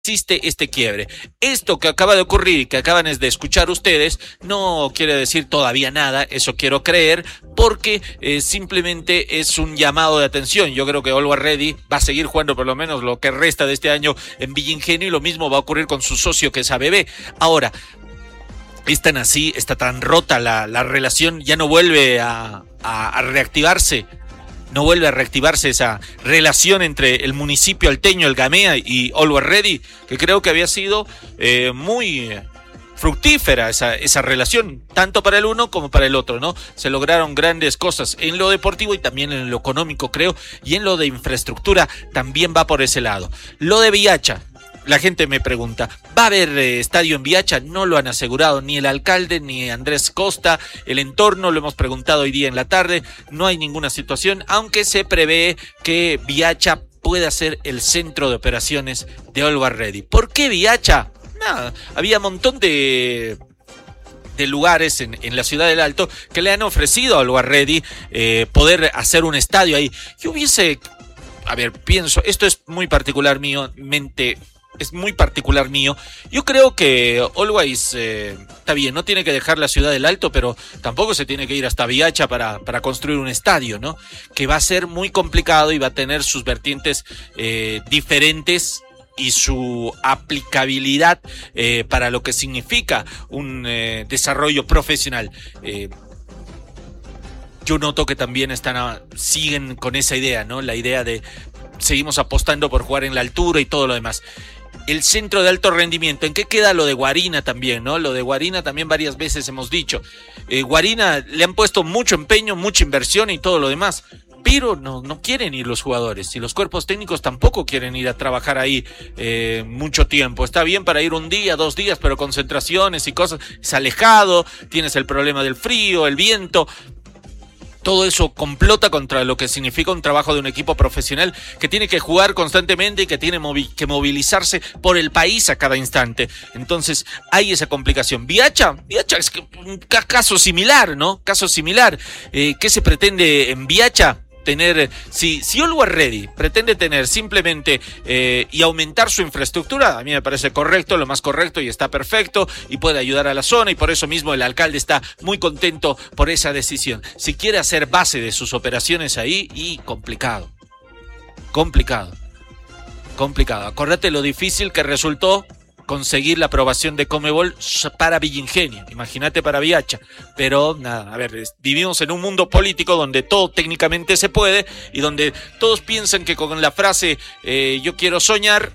existe este quiebre. Esto que acaba de ocurrir y que acaban de escuchar ustedes no quiere decir todavía nada, eso quiero creer, porque simplemente es un llamado de atención. Yo creo que Always Ready va a seguir jugando por lo menos lo que resta de este año en Villa Ingenio, y lo mismo va a ocurrir con su socio, que es ABB. Ahora, es tan así, está tan rota la relación, ya no vuelve a reactivarse. No vuelve a reactivarse esa relación entre el municipio alteño, el Gamea, y Always Ready, que creo que había sido muy fructífera esa relación, tanto para el uno como para el otro, ¿no? Se lograron grandes cosas en lo deportivo y también en lo económico, creo, y en lo de infraestructura también va por ese lado. Lo de Viacha. La gente me pregunta, ¿va a haber estadio en Viacha? No lo han asegurado ni el alcalde ni Andrés Costa, el entorno, lo hemos preguntado hoy día en la tarde, no hay ninguna situación, aunque se prevé que Viacha pueda ser el centro de operaciones de Always Ready. ¿Por qué Viacha? Nada, había un montón de lugares en la ciudad del Alto que le han ofrecido a Always Ready poder hacer un estadio ahí. Yo hubiese, pienso, esto es muy particular mío, yo creo que Always está bien, no tiene que dejar la ciudad del Alto, pero tampoco se tiene que ir hasta Viacha para construir un estadio, ¿no? Que va a ser muy complicado y va a tener sus vertientes diferentes y su aplicabilidad para lo que significa un desarrollo profesional. Yo noto que también siguen con esa idea, ¿no? La idea de seguimos apostando por jugar en la altura y todo lo demás. El centro de alto rendimiento, ¿en qué queda lo de Guarina también, no? Lo de Guarina también varias veces hemos dicho. Guarina le han puesto mucho empeño, mucha inversión y todo lo demás, pero no quieren ir los jugadores, y los cuerpos técnicos tampoco quieren ir a trabajar ahí mucho tiempo. Está bien para ir un día, 2 días, pero concentraciones y cosas, es alejado, tienes el problema del frío, el viento. Todo eso complota contra lo que significa un trabajo de un equipo profesional que tiene que jugar constantemente y que tiene que movilizarse por el país a cada instante. Entonces hay esa complicación. Viacha es un caso similar, ¿no? Caso similar. ¿Qué se pretende en Viacha? Tener, si Always Ready pretende tener simplemente y aumentar su infraestructura, a mí me parece correcto, lo más correcto, y está perfecto y puede ayudar a la zona, y por eso mismo el alcalde está muy contento por esa decisión. Si quiere hacer base de sus operaciones ahí, y complicado. Acordate lo difícil que resultó conseguir la aprobación de Conmebol para Villa Ingenio, imagínate para Viacha, pero nada, vivimos en un mundo político donde todo técnicamente se puede, y donde todos piensan que con la frase yo quiero soñar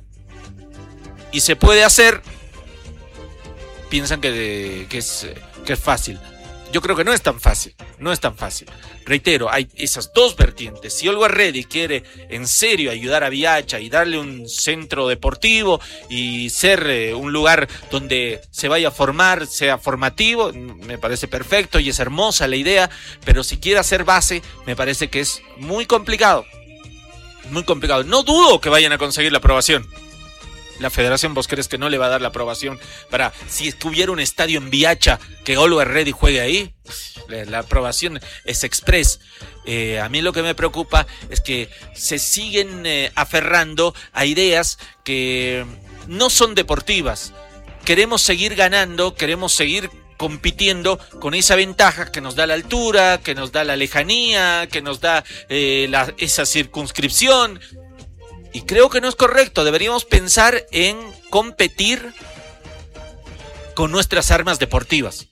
y se puede hacer, piensan que es fácil. Yo creo que no es tan fácil. Reitero, hay esas dos vertientes. Si Always Ready quiere en serio ayudar a Viacha y darle un centro deportivo y ser un lugar donde se vaya a formar, sea formativo, me parece perfecto y es hermosa la idea, pero si quiere hacer base, me parece que es muy complicado. No dudo que vayan a conseguir la aprobación. La federación, ¿vos crees que no le va a dar la aprobación para, si hubiera un estadio en Viacha, que Always Ready juegue ahí? La aprobación es express. A mí lo que me preocupa es que se siguen aferrando a ideas que no son deportivas. Queremos seguir ganando, queremos seguir compitiendo con esa ventaja que nos da la altura, que nos da la lejanía, que nos da esa circunscripción. Y creo que no es correcto. Deberíamos pensar en competir con nuestras armas deportivas.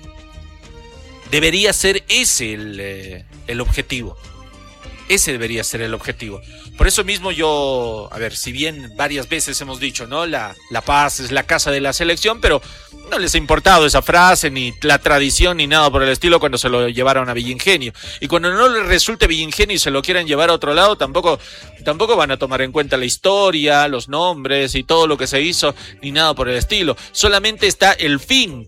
Debería ser ese el objetivo. Ese debería ser el objetivo. Por eso mismo yo, si bien varias veces hemos dicho, ¿no? La Paz es la casa de la selección, pero no les ha importado esa frase, ni la tradición, ni nada por el estilo cuando se lo llevaron a Villa Ingenio. Y cuando no les resulte Villa Ingenio y se lo quieran llevar a otro lado, tampoco van a tomar en cuenta la historia, los nombres y todo lo que se hizo, ni nada por el estilo. Solamente está el fin.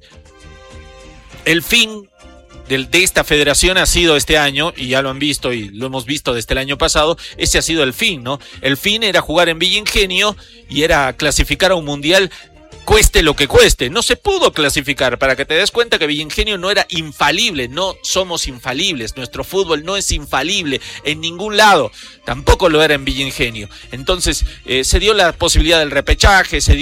El fin de esta federación ha sido este año, y ya lo han visto y lo hemos visto desde el año pasado, ese ha sido el fin, ¿no? El fin era jugar en Villa Ingenio y era clasificar a un mundial cueste lo que cueste. No se pudo clasificar, para que te des cuenta que Villingenio no era infalible, no somos infalibles, nuestro fútbol no es infalible en ningún lado, tampoco lo era en Villingenio. Entonces se dio la posibilidad del repechaje, se dio